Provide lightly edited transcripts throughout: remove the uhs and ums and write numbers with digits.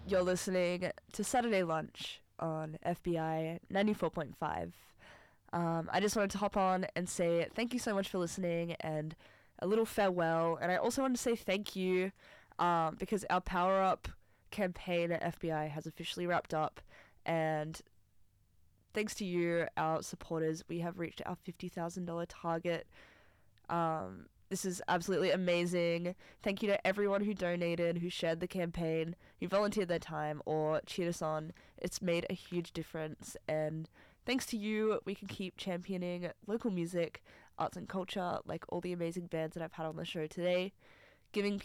You're listening to Saturday Lunch on FBI 94.5. I just wanted to hop on and say thank you so much for listening and a little farewell. And I also want to say thank you because our Power Up campaign at FBI has officially wrapped up. And thanks to you, our supporters, we have reached our $50,000 target. This is absolutely amazing. Thank you to everyone who donated, who shared the campaign, who volunteered their time or cheered us on. It's made a huge difference. And thanks to you, we can keep championing local music, arts and culture, like all the amazing bands that I've had on the show today, giving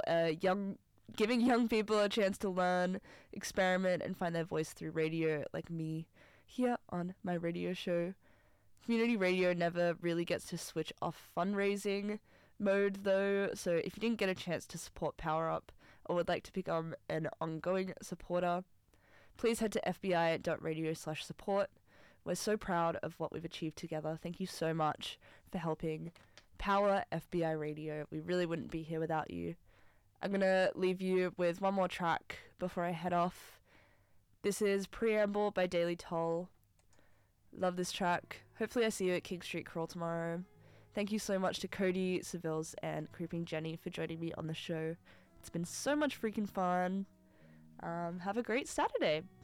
young people a chance to learn, experiment, and find their voice through radio, like me here on my radio show. Community radio never really gets to switch off fundraising mode though, so if you didn't get a chance to support Power Up or would like to become an ongoing supporter, please head to fbi.radio/support. We're so proud of what we've achieved together. Thank you so much for helping power FBI Radio. We really wouldn't be here without you. I'm going to leave you with one more track before I head off. This is Preamble by Daily Toll. Love this track. Hopefully I see you at King Street Crawl tomorrow. Thank you so much to Cody, Sevils, and Creeping Jenny for joining me on the show. It's been so much freaking fun. Have a great Saturday.